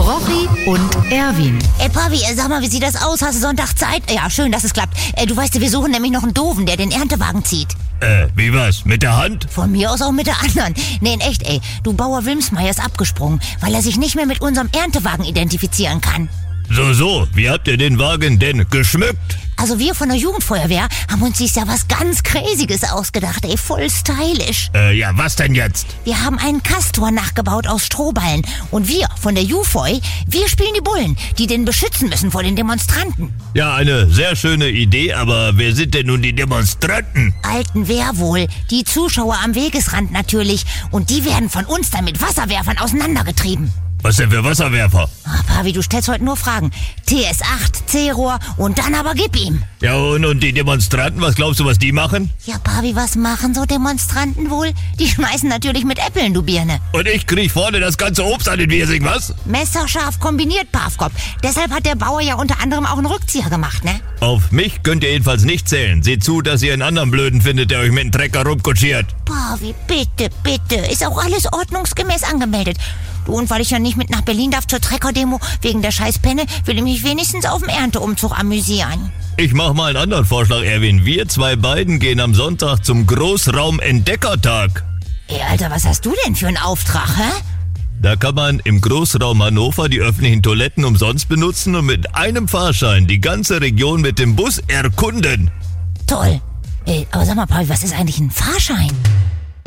Rochi und Erwin. Pavi, sag mal, wie sieht das aus? Hast du Sonntag Zeit? Ja, schön, dass es klappt. Du weißt, wir suchen nämlich noch einen Doofen, der den Erntewagen zieht. Wie was? Mit der Hand? Von mir aus auch mit der anderen. Nee, in echt, Du Bauer Wilmsmeier ist abgesprungen, weil er sich nicht mehr mit unserem Erntewagen identifizieren kann. So, wie habt ihr den Wagen denn geschmückt? Also wir von der Jugendfeuerwehr haben uns dieses Jahr was ganz Crazyes ausgedacht, voll stylisch. Ja, was denn jetzt? Wir haben einen Kastor nachgebaut aus Strohballen. Und wir von der Jufoi, wir spielen die Bullen, die den beschützen müssen vor den Demonstranten. Ja, eine sehr schöne Idee, aber wer sind denn nun die Demonstranten? Alten wer wohl? Die Zuschauer am Wegesrand natürlich. Und die werden von uns dann mit Wasserwerfern auseinandergetrieben. Was denn für Wasserwerfer? Pavi, du stellst heute nur Fragen. TS8, C-Rohr und dann aber gib ihm. Ja, und die Demonstranten, was glaubst du, was die machen? Ja, Pavi, was machen so Demonstranten wohl? Die schmeißen natürlich mit Äpfeln, du Birne. Und ich krieg vorne das ganze Obst an den Wirsing, was? Messerscharf kombiniert, Pafkopf. Deshalb hat der Bauer ja unter anderem auch einen Rückzieher gemacht, ne? Auf mich könnt ihr jedenfalls nicht zählen. Seht zu, dass ihr einen anderen Blöden findet, der euch mit dem Trecker rumkutschiert. Pavi, bitte. Ist auch alles ordnungsgemäß angemeldet. Du, und weil ich ja nicht mit nach Berlin darf zur Trecker-Demo wegen der Scheißpenne, will ich mich wenigstens auf dem Ernteumzug amüsieren. Ich mach mal einen anderen Vorschlag, Erwin. Wir zwei beiden gehen am Sonntag zum Großraum-Entdeckertag. Alter, was hast du denn für einen Auftrag, hä? Da kann man im Großraum Hannover die öffentlichen Toiletten umsonst benutzen und mit einem Fahrschein die ganze Region mit dem Bus erkunden. Toll. Aber sag mal, Paul, was ist eigentlich ein Fahrschein?